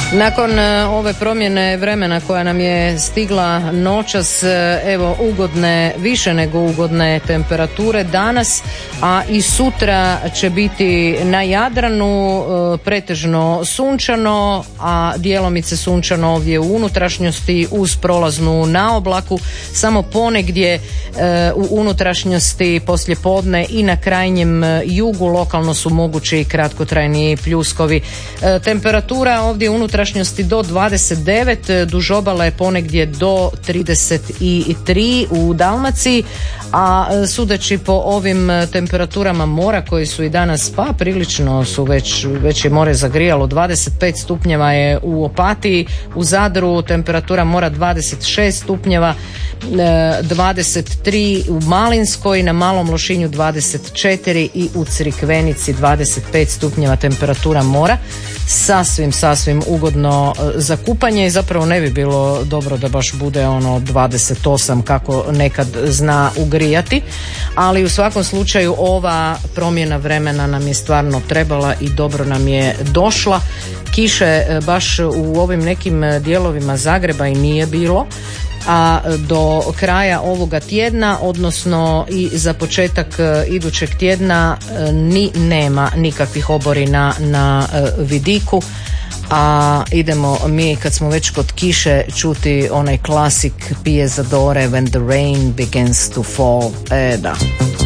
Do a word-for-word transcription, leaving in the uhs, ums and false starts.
Nakon ove promjene vremena koja nam je stigla noćas, evo ugodne, više nego ugodne temperature danas, a i sutra će biti na Jadranu pretežno sunčano, a djelomice sunčano ovdje u unutrašnjosti uz prolaznu naoblaku. Samo ponegdje u unutrašnjosti poslijepodne i na krajnjem jugu lokalno su mogući kratkotrajni pljuskovi. Temperatura ovdje unutrašnjosti do dvadeset devet, duž obale ponegdje do trideset tri u Dalmaciji, a sudeći po ovim temperaturama mora koji su i danas pa prilično su već, već je more zagrijalo, dvadeset pet stupnjeva je u Opatiji, u Zadru temperatura mora dvadeset šest stupnjeva, dvadeset tri u Malinskoj, na Malom Lošinju dvadeset četiri i u Crikvenici dvadeset pet stupnjeva temperatura mora. Sasvim, sasvim ugodno za kupanje i zapravo ne bi bilo dobro da baš bude ono dvadeset osam kako nekad zna ugrijati, ali u svakom slučaju ova promjena vremena nam je stvarno trebala i dobro nam je došla. Kiše baš u ovim nekim dijelovima Zagreba i nije bilo, a do kraja ovoga tjedna, odnosno i za početak idućeg tjedna ni nema nikakvih oborina na vidiku. A idemo mi, kad smo već kod kiše, čuti onaj klasik Pie Zadore When the Rain Begins to Fall. E da.